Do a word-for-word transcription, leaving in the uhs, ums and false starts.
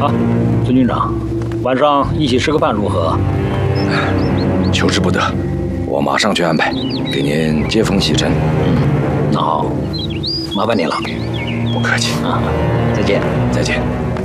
啊，孙军长，晚上一起吃个饭如何？ 求之不得，我马上去安排，给您接风洗尘。 嗯，那好，麻烦你了。 不客气啊，再见， 再见。